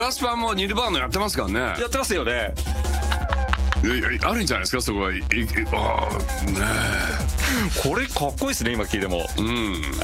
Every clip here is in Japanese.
ラスパンもニルバーナやってますからね。 やってますよね。 あるんじゃないですか、そこは。ああ、ねえ。これかっこいいですね、今聞いても。 うん。 はい。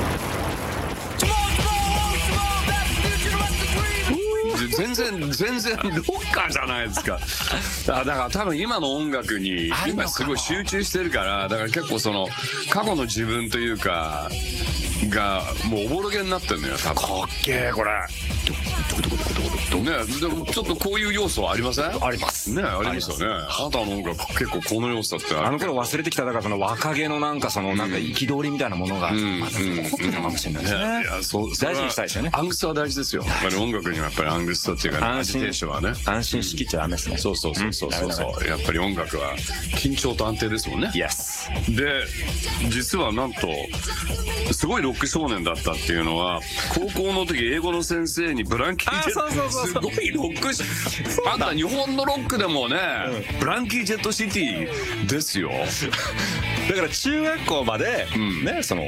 全然ロッカーじゃないですか。だから多分今の音楽に今すごい集中してるから、だから結構その過去の自分というかがもうおぼろげになってるのよ。 かっけえこれ。 ね、でもちょっとこういう要素はありません？ ありますね、ありますよね。あなたの音楽結構この要素ってあの頃忘れてきた、だからその若気のなんかそのなんか憤りみたいなものがまた残ってるのかもしれないですね。いや、そう大事にしたいですよね。アングストは大事ですよ。やっぱり音楽にはやっぱりアングストっていうかアジテーションはね、 安心しきっちゃダメですね。 そうやっぱり音楽は緊張と安定ですもんね。 Yes。 で実はなんとすごいロック少年だったっていうのは、高校の時英語の先生にブランキージェット、すごいロックあんた日本のロックでもね、ブランキージェットシティですよ。 だから中学校までね、その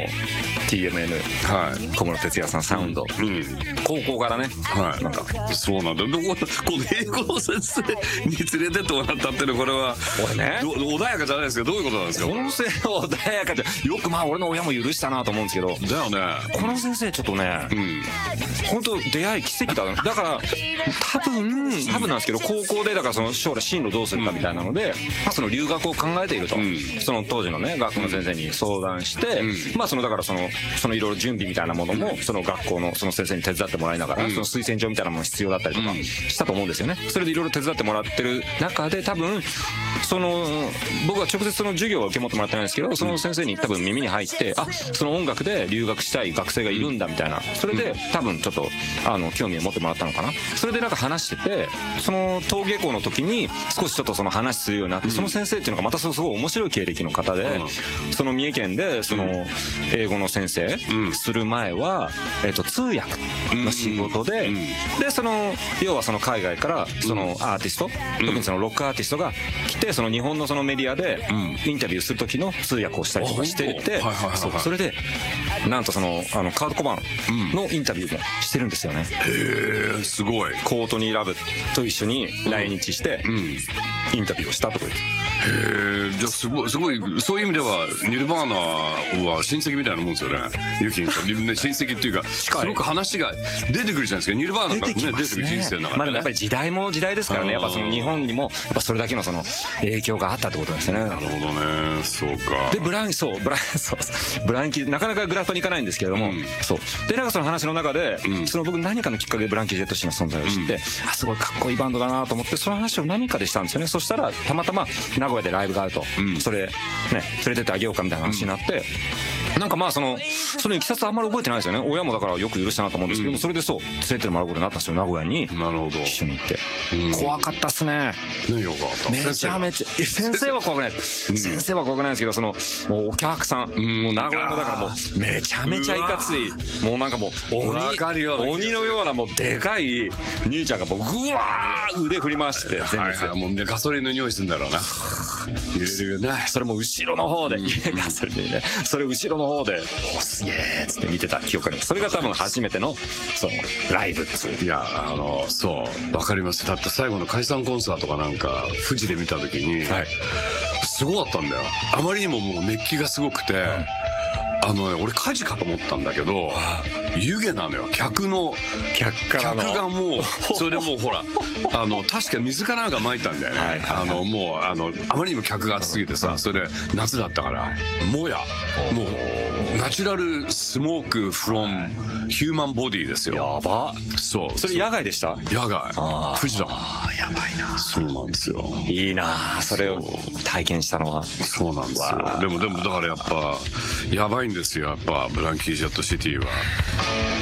TMN、小室哲哉さんサウンド、高校からね、 なんかそうなんだ。この英語の先生に連れてってもらったっていうの、これは穏やかじゃないですけど、どういうことなんですか？ この先生穏やかじゃ、よくまあ俺の親も許したなと思うんですけど、 だよね。この先生ちょっとね、本当出会い奇跡だ。だから多分なんですけど、高校でだからその将来進路どうするかみたいなので、その留学を考えていると、その当時のね学校の先生に相談して、まあそのだからそのいろいろ準備みたいなものもその学校のその先生に手伝ってもらいながら、その推薦状みたいなもの必要だったりとかしたと思うんですよね。それでいろいろ手伝ってもらってる中で、多分その僕は直接その授業は受け持ってもらってないんですけど、その先生に多分耳に入って、あ、その音楽で留学したい学生がいるんだみたいな、それで多分ちょっと興味を持ってもらったのかな。それでなんか話してて、その登下校の時に少しちょっとその話するようになって、その先生っていうのがまたすごい面白い経歴の方で、その三重県でその英語の先生する前は通訳の仕事で、でその要はその海外からそのアーティスト、特にそのロックアーティストが来て、その日本のそのメディアでインタビューする時の通訳をしたりとかしていて、それでなんとそのカード・コバンのインタビューもしてるんですよね。 へえ、すごい。 コートニー・ラブと一緒に来日してインタビューをしたとか言って。 へえ、じゃあすごいそういう意味ではニルバーナは親戚みたいなもんですよね。ユキンさん親戚っていうか、すごく話が出てくるじゃないですか。ニルバーナからね出てくる人生の中で。 まあでもやっぱり時代も時代ですからね。やっぱその日本にもやっぱそれだけのその影響があったってことですね。 なるほどね。そうか。 でブランキーなかなかグラフに行かないんですけれども、そうでなんかその話の中で、その僕何かのきっかけでブランキー・ジェットシーの存在を知って、すごいかっこいいバンドだなと思って、その話を何かでしたんですよね。そしたらたまたま名古屋でライブがあると、それね連れてってあげようかみたいな話になって、なんかまあそのいきさつあんまり覚えてないですよね。親もだからよく許したなと思うんですけど、それでそう連れてってもらうことになったんですよ、名古屋に。 なるほど。 一緒に行って、怖かったっすね。 何が怖かった？ めちゃめちゃ先生は怖くないです。先生は怖くないですけど、そのもうお客さん、もう名古屋のだからもうめちゃめちゃいかつい、もうなんかもう鬼のようなもうでかい兄ちゃんがもうぐわー腕振り回して全部もうねガソリンの匂いするんだろうな。入れるよね。 それも後ろの方でガソリンでね、それ後ろの方でおすげーっつって見てた記憶あります。それが多分初めてのそのライブっつう。 いやそうわかります。だって最後の解散コンサートかなんか富士で見た時に、すごかったんだよ。あまりにももう熱気がすごくて、俺火事かと思ったんだけど、湯気なのよ。客がもうそれでもうほら確か水かなんか撒いたんだよね。もうあまりにも客が暑すぎてさ、それで夏だったからもうナチュラルスモークフロムヒューマンボディですよ。 やば。それ野外でした？ 野外。富士だ。 やばいな。 そうなんですよ。 いいなそれを体験したのは。 そうなんですよ。でもだからやっぱやばいんですよ、やっぱブランキー・ジェット・シティは。